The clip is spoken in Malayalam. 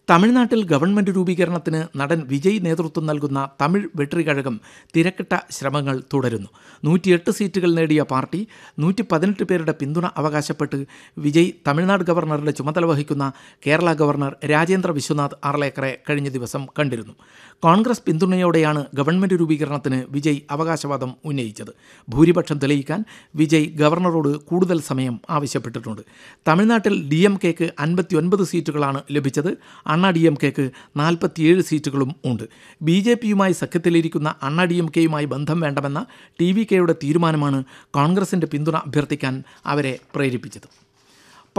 തമിഴ്നാട്ടിൽ ഗവൺമെൻറ് രൂപീകരണത്തിന് നടൻ വിജയ് നേതൃത്വം നൽകുന്ന തമിഴ് വെട്രികഴകം തിരക്കിട്ട ശ്രമങ്ങൾ തുടരുന്നു. 108 സീറ്റുകൾ നേടിയ പാർട്ടി 118 പേരുടെ പിന്തുണ അവകാശപ്പെട്ട് വിജയ് തമിഴ്നാട് ഗവർണറുടെ ചുമതല വഹിക്കുന്ന കേരള ഗവർണർ രാജേന്ദ്ര വിശ്വനാഥ് ആർലേക്കറെ കഴിഞ്ഞ ദിവസം കണ്ടിരുന്നു. കോൺഗ്രസ് പിന്തുണയോടെയാണ് ഗവൺമെൻറ് രൂപീകരണത്തിന് വിജയ് അവകാശവാദം ഉന്നയിച്ചത്. ഭൂരിപക്ഷം തെളിയിക്കാൻ വിജയ് ഗവർണറോട് കൂടുതൽ സമയം ആവശ്യപ്പെട്ടിട്ടുണ്ട്. തമിഴ്നാട്ടിൽ DMKക്ക് 59 സീറ്റുകളാണ് ലഭിച്ചത്. അണ്ണാ DMKക്ക് 47 സീറ്റുകളും ഉണ്ട്. BJPയുമായി സഖ്യത്തിലിരിക്കുന്ന അണ്ണാ DMKയുമായി ബന്ധം വേണ്ടെന്ന TVKയുടെ തീരുമാനമാണ് കോൺഗ്രസിൻ്റെ പിന്തുണ അഭ്യർത്ഥിക്കാൻ അവരെ പ്രേരിപ്പിച്ചത്.